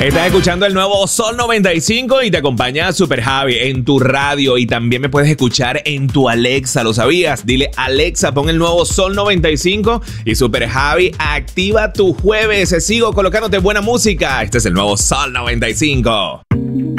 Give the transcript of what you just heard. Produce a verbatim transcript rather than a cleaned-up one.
Estás escuchando el nuevo Sol noventa y cinco y te acompaña Super Javi en tu radio y también me puedes escuchar en tu Alexa, ¿lo sabías? Dile Alexa, pon el nuevo Sol noventa y cinco y Super Javi activa tu jueves. Sigo colocándote buena música. Este es el nuevo Sol noventa y cinco.